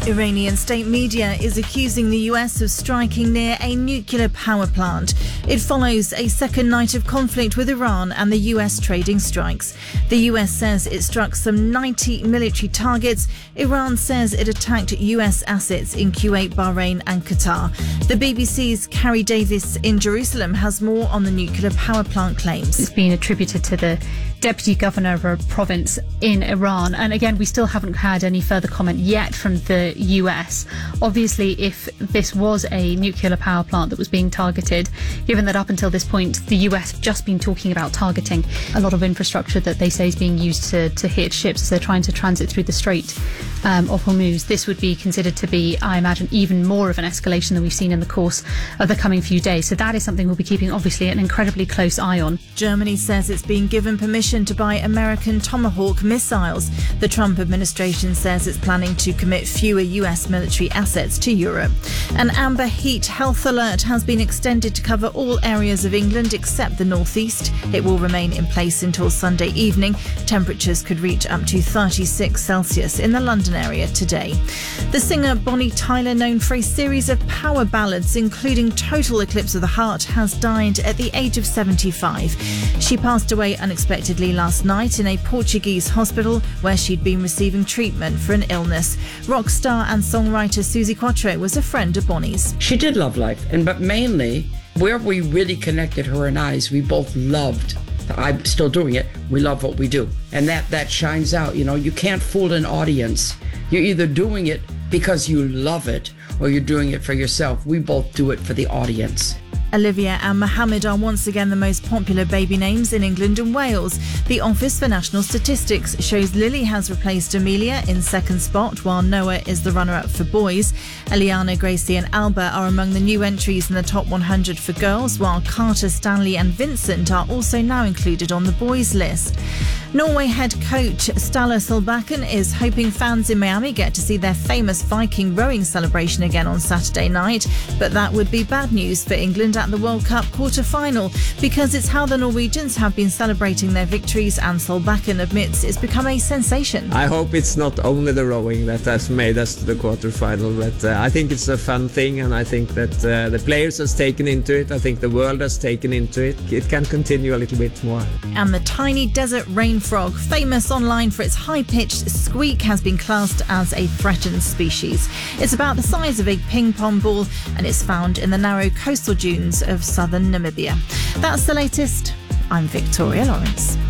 Iranian state media is accusing the US of striking near a nuclear power plant. It follows a second night of conflict with Iran and the US trading strikes. The US says it struck some 90 military targets. Iran says it attacked US assets in Kuwait, Bahrain and Qatar. The BBC's Carrie Davis in Jerusalem has more on the nuclear power plant claims. It's been attributed to the deputy governor of a province in Iran. And again, we still haven't had any further comment yet from the US. Obviously, if this was a nuclear power plant that was being targeted, given that up until this point, the US have just been talking about targeting a lot of infrastructure that they say is being used to hit ships as they're trying to transit through the Strait of Hormuz, this would be considered to be, I imagine, even more of an escalation than we've seen in the course of the coming few days. So that is something we'll be keeping, obviously, an incredibly close eye on. Germany says it's been given permission to buy American Tomahawk missiles. The Trump administration says it's planning to commit fewer US military assets to Europe. An amber heat health alert has been extended to cover all areas of England except the northeast. It will remain in place until Sunday evening. Temperatures could reach up to 36 Celsius in the London area today. The singer Bonnie Tyler, known for a series of power ballads including Total Eclipse of the Heart, has died at the age of 75. She passed away unexpectedly last night in a Portuguese hospital where she'd been receiving treatment for an illness. Rock star and songwriter Suzi Quatro was a friend of Bonnie's. She did love life, but mainly where we really connected, her and I, is we both loved. I'm still doing it. We love what we do. And that shines out. You know, you can't fool an audience. You're either doing it because you love it or you're doing it for yourself. We both do it for the audience. Olivia and Mohammed are once again the most popular baby names in England and Wales. The Office for National Statistics shows Lily has replaced Amelia in second spot, while Noah is the runner-up for boys. Eliana, Gracie and Alba are among the new entries in the top 100 for girls, while Carter, Stanley and Vincent are also now included on the boys list. Norway head coach Ståle Solbakken is hoping fans in Miami get to see their famous Viking rowing celebration again on Saturday night, but that would be bad news for England at the World Cup quarter-final, because it's how the Norwegians have been celebrating their victories, and Solbakken admits it's become a sensation. I hope it's not only the rowing that has made us to the quarter-final, but I think it's a fun thing, and I think that the players has taken into it. I think the world has taken into it. It can continue a little bit more. And the tiny desert rain frog, famous online for its high-pitched squeak, has been classed as a threatened species. It's about the size of a ping-pong ball and it's found in the narrow coastal dunes of southern Namibia. That's the latest. I'm Victoria Lawrence.